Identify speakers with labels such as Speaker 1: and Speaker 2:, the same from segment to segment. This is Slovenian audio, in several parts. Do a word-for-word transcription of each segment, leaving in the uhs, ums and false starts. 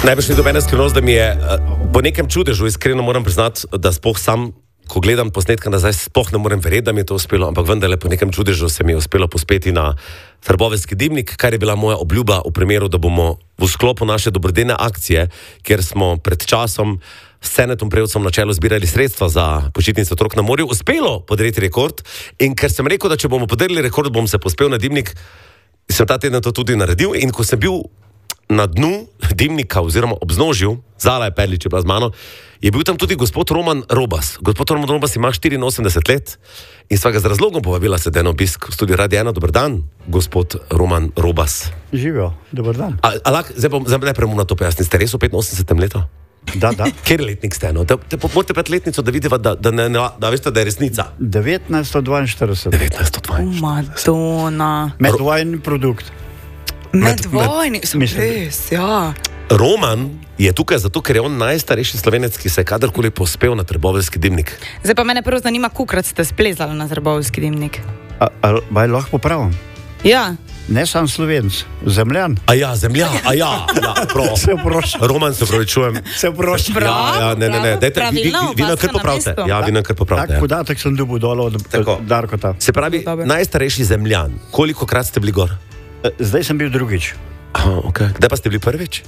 Speaker 1: Najbrž ni dobena skrivnost, da mi je po nekem čudežu, iskreno moram priznati, da spoh sam, ko gledam posnetka nazaj, spoh ne morem verjeti, da mi je to uspelo, ampak vendarle po nekem čudežu se mi je uspelo pospeti na Trboveljski dimnik, kar je bila moja obljuba v primeru, da bomo v sklopu naše dobrodejne akcije, kjer smo pred časom s Senetom Prevcem na čelu zbirali sredstva za počitnice otrok na morju, uspelo podreti rekord. In ker sem rekel, da če bomo podarili rekord, bom se pospel na dimnik, sem ta teden to tudi naredil. In ko sem bil na dnu dimnika oziroma obznožju, Zala je Perlič je bila z mano, je bil tam tudi gospod Roman Robas. Gospod Roman Robas ima štiriinosemdeset let in sva ga z razlogom povabila se den obisk v studiu Radia ena. Dober dan, gospod Roman Robas.
Speaker 2: Živijo, dober dan.
Speaker 1: A, a lak, zdaj bom najprej mu na to pojasniti. Ste res v petinosemdesetem letu?
Speaker 2: Da, da.
Speaker 1: Kjer letnik ste, no? Da, da, morate pred letnico, da vidite, da, da, ne, da, da veste, da je resnica.
Speaker 2: devetnajststo dvainštirideset.
Speaker 1: devetnajststo dvainštirideset.
Speaker 3: Madonna.
Speaker 2: Medvojni produkt.
Speaker 3: Medvojni,
Speaker 2: med-
Speaker 3: sem
Speaker 2: mislim-
Speaker 3: res, ja.
Speaker 1: Roman je tukaj zato, ker je on najstarejši Slovenec, ki se je kadarkoli pospel na Trboveljski dimnik.
Speaker 3: Zdaj pa mene prvo zanima, kolikrat ste splezali na Trboveljski dimnik.
Speaker 2: A, a, a lahko popravim?
Speaker 3: Ja,
Speaker 2: Ne sam Slovenc, zemljan.
Speaker 1: A ja, zemlja, a ja, ja, prav.
Speaker 2: Se oproščam.
Speaker 1: Roman, se opravičujem.
Speaker 2: Se oproščam.
Speaker 3: Prav,
Speaker 1: Ja, ja, ne, ne, ne.
Speaker 3: prav,
Speaker 1: Dajte, vi, vi,
Speaker 3: pravilno,
Speaker 1: vi, vi nam
Speaker 3: opaska
Speaker 1: kar
Speaker 3: na
Speaker 1: popravite.
Speaker 3: mestu.
Speaker 1: Ja, vi nam kar popravite.
Speaker 2: Tak
Speaker 1: Ja.
Speaker 2: podatek sem dobil dol od
Speaker 1: Tako.
Speaker 2: eh, Darkota.
Speaker 1: Se pravi,
Speaker 3: Dobro.
Speaker 1: najstarejši zemljan. Koliko krat ste bili gor?
Speaker 2: Eh, Zdaj sem bil drugič.
Speaker 1: Aha, okay. Kdaj pa ste bili prvič?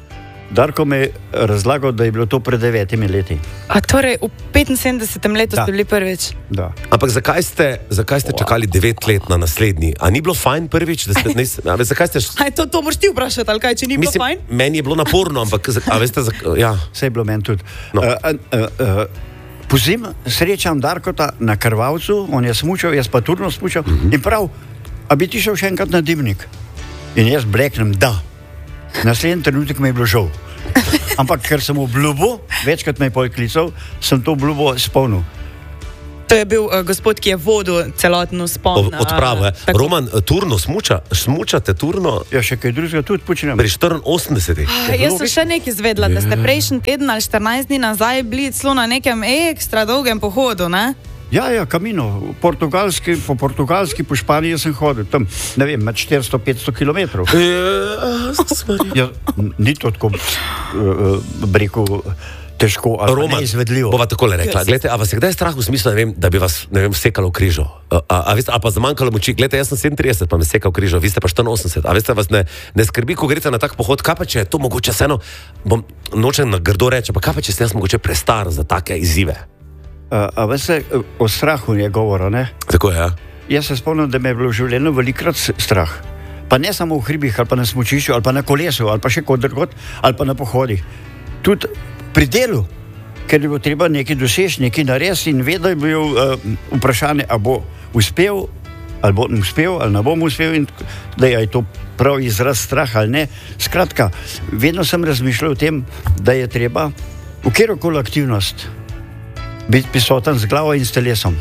Speaker 2: Darko mi je razlagal, da je bilo to pred devetimi leti.
Speaker 3: a torej v petinsedemdesetem letu
Speaker 2: Da.
Speaker 3: ste bili prvič.
Speaker 2: Da.
Speaker 1: Ampak zakaj ste, zakaj ste čakali devet let na naslednji? A ni bilo fajn prvič? Da ste, ne, a, veste, zakaj ste...
Speaker 3: Aj, to, to boš ti vprašati, ali kaj, če ni bilo
Speaker 1: Mislim,
Speaker 3: fajn?
Speaker 1: meni je bilo naporno, ampak za- a veste, zak, ja.
Speaker 2: Vse je bilo meni tudi.
Speaker 1: No.
Speaker 2: Uh, uh, uh, Pozim srečam Darkota na Krvavcu, on je smučal, jaz pa turno smučal uh -huh. in prav, a bi ti šel še enkrat na dimnik? In jaz bleknem, da. Naslednji trenutek mi je bilo žal. Ampak ker sem obljubil, večkrat me je pol klical, sem to obljubo izpolnil.
Speaker 3: To je bil uh, gospod, ki je vodil celotno spon.
Speaker 1: Od- Odpravo je. Roman, turno smuča, smučate turno
Speaker 2: Ja, še kaj drugega tudi počnem.
Speaker 1: pri štiriinosemdesetih.
Speaker 3: Jaz sem še nekaj izvedla, da ste prejšnji teden ali štirinajst dni nazaj bili celo na nekem ekstra dolgem pohodu, ne?
Speaker 2: Ja, ja, kamino, portugalski, po portugalski, po Španiji sem hodil, tam, ne vem, med štiristo petsto kilometrov. Ja, ni to tako, uh, uh, rekel, težko ali pa
Speaker 1: Roman,
Speaker 2: neizvedljivo.
Speaker 1: bova takole rekla.
Speaker 3: Jaz.
Speaker 1: Glejte, a vas je kdaj strah v smislu, ne vem, da bi vas, ne vem, sekalo v križo? A, a, a, veste, a pa zmanjkalo moči? Glejte, jaz sem sedemintrideset, pa me seka v križo, vi ste pa štiriinosemdeset. A veste, vas ne, ne skrbi, ko greste na tak pohod, kaj pa če je to mogoče vseeno, bom nočem na grdo reči, pa kaj pa če sem jaz mogoče prestar za take izzive?
Speaker 2: Uh, a veste, uh, o strahu je govora, ne?
Speaker 1: Tako je, ja.
Speaker 2: Jaz se spomnim, da me je bilo v življenju velikrat s- strah. Pa ne samo v hribih, ali pa na smučišču, ali pa na kolesu, ali pa še kot drugod, ali pa na pohodih. Tudi pri delu, ker je bilo treba nekaj doseči, nekaj narediti in vedno je bilo uh, vprašanje, ali bo uspel, ali bo uspel, ali ne bom uspel in tako, da je to prav izraz strah ali ne. Skratka, vedno sem razmišljal o tem, da je treba v kjerkoli aktivnost biti prisoten z glavo in s telesom.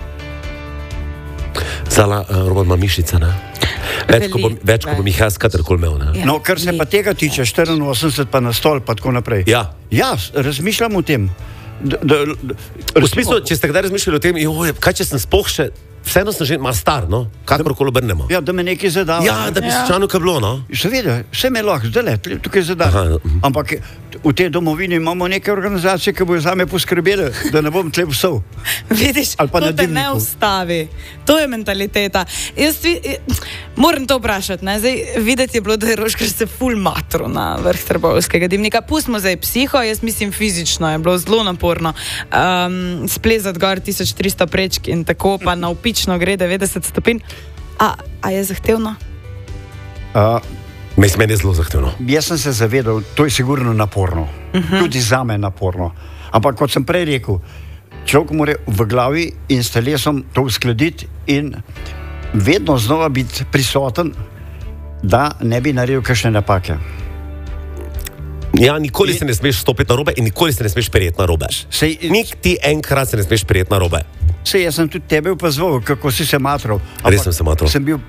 Speaker 1: Zala, uh, Roman ima mišice, ne? Več, ko bom,
Speaker 3: Veliko,
Speaker 1: več, ko bom jih jaz kadarkoli imel, ne?
Speaker 3: Ja.
Speaker 2: No, kar se pa tega tiče, štiriinosemdeset pa na stol, pa tako naprej.
Speaker 1: Ja.
Speaker 2: Ja, s- razmišljam o tem. Da, da, da,
Speaker 1: V smislu, če ste kdaj razmišljali o tem, joj, kaj če sem spoh še, vseeno sem že malo star, no? Kakorkoli obrnemo.
Speaker 2: ja, da me nekaj zadava.
Speaker 1: Ja, da bi se čanu kaj bilo, no?
Speaker 2: Seveda, vse me lahko, zdaj le, tukaj
Speaker 1: Aha,
Speaker 2: zadava.
Speaker 1: mhm.
Speaker 2: Ampak v tej domovini imamo neke organizacije, ki bojo zame poskrbeli, da ne bom tle psov.
Speaker 3: Vidiš,
Speaker 2: Ali pa
Speaker 3: to
Speaker 2: na
Speaker 3: te ne
Speaker 2: dimniku.
Speaker 3: ustavi. To je mentaliteta. Jaz vi, eh, moram to vprašati. Ne? Zdaj, videti je bilo, da je Roškar se ful matro na vrh Trboveljskega dimnika. Pustimo zdaj psiho, jaz mislim fizično je bilo zelo naporno. Um, splezati gor tisoč tristo prečk in tako pa navpično gre devetdeset stopinj. A, a je zahtevno?
Speaker 2: Uh,
Speaker 1: Mislim, meni je zelo zahtevno.
Speaker 2: jaz sem se zavedal, to je sigurno naporno. Uh -huh. Tudi za me naporno. Ampak kot sem prej rekel, človek mora v glavi in s telesom to uskladiti in vedno znova biti prisoten, da ne bi naredil kakšne napake.
Speaker 1: Ja, nikoli se ne smeš stopiti na robe in nikoli se ne smeš prijeti na robe.
Speaker 2: Sej,
Speaker 1: Niti enkrat se ne smeš prijeti na robe.
Speaker 2: sej jaz sem tudi tebe opazoval, kako si se matral.
Speaker 1: Res sem se matral.
Speaker 2: Sem bil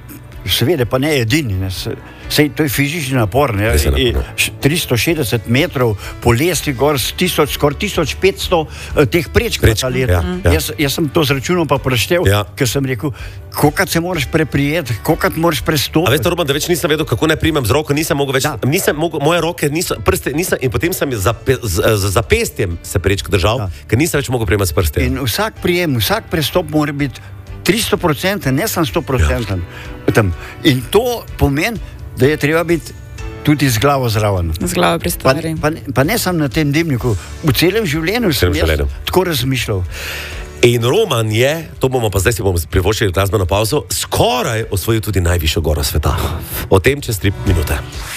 Speaker 2: seveda pa ne edini. Ne. Sej, to je fizični napor. Ne. I, tristo šestdeset metrov po lesti gor s tisoč, skoraj tisoč petsto eh, teh prečk na ta leta.
Speaker 1: Ja, ja.
Speaker 2: Jaz, jaz sem to zračunal pa preštel,
Speaker 1: Ja.
Speaker 2: ker sem rekel, kolikrat se moraš preprijeti, kolikrat moraš
Speaker 1: A
Speaker 2: prestopiti.
Speaker 1: veste, Roman, da več nisem vedel, kako naj primem z roko, nisem mogel več,
Speaker 2: Da.
Speaker 1: nisem mogel, moje roke niso, prste nisem, in potem sem za, z, z zapestjem se prečk držal,
Speaker 2: Da.
Speaker 1: ker nisem več mogel primati s prste.
Speaker 2: In vsak prijem, vsak prestop mora biti tristo procentov, ne samo sto procentov. Ja. In to pomeni, da je treba biti tudi z glavo zraven.
Speaker 3: Z glavo pri
Speaker 2: Pa,
Speaker 3: stvari.
Speaker 2: pa, pa ne samo na tem dimniku, v celem življenju sem
Speaker 1: celem
Speaker 2: jaz
Speaker 1: življenju.
Speaker 2: tako razmišljal.
Speaker 1: In Roman je, to bomo pa zdaj si bomo privoščili glasbeno pauzo, skoraj osvojil tudi najvišjo goro sveta. O tem čez tri minute.